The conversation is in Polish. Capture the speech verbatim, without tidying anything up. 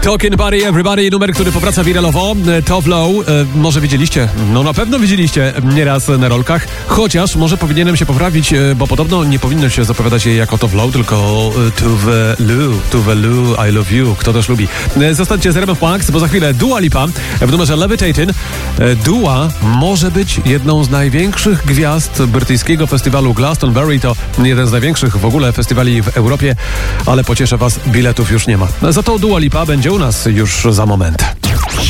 Talking About Everybody, numer, który powraca wiralowo. Top Low, e, może widzieliście, no na pewno widzieliście nieraz na rolkach, chociaż może powinienem się poprawić, e, bo podobno nie powinno się zapowiadać jej jako Top Low, tylko e, Tuve Lu, Tuve Lu, I Love You, kto też lubi. E, zostańcie z R M F Max, bo za chwilę Dua Lipa w numerze Levitating. E, Dua może być jedną z największych gwiazd brytyjskiego festiwalu Glastonbury, to jeden z największych w ogóle festiwali w Europie, ale pocieszę was, biletów już nie ma. Za to Dua Lipa będzie u nas już za moment.